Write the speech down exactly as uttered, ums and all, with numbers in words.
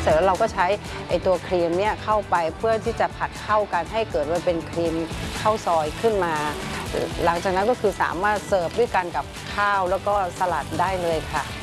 ร็จแล้วเราก็ใช้ไอตัวครีมเนี่ยเข้าไปเพื่อที่จะผัดเข้ากันให้เกิดว่าเป็นครีมข้าวซอยขึ้นมาหลังจากนั้นก็คือสามารถเสิร์ฟด้วยกันกับข้าวแล้วก็สลัดได้เลยค่ะ